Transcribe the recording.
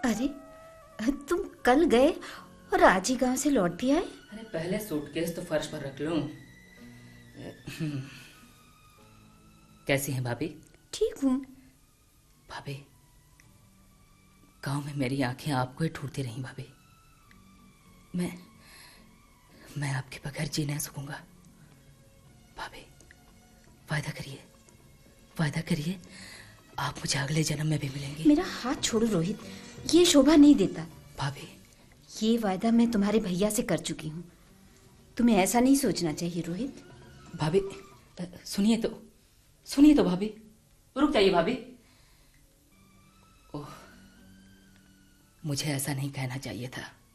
अरे, तुम कल गए और आज ही गांव से लौट भी आए? अरे पहले सूटकेस तो फर्श पर रख लूं। कैसी हैं भाभी? ठीक हूँ। भाभी, गांव में मेरी आंखें आपको ही ढूंढती रहीं भाभी। मैं आपके बगैर जी नहीं सकूंगा। भाभी, वायदा करिए आप मुझे अगले जन्म में भी मिलेंगी। मेरा हाथ छोड़ो रोहित, ये शोभा नहीं देता। भाभी, ये वायदा मैं तुम्हारे भैया से कर चुकी हूँ। तुम्हें ऐसा नहीं सोचना चाहिए रोहित। भाभी सुनिए तो भाभी, रुक जाइए भाभी। ओह, मुझे ऐसा नहीं कहना चाहिए था।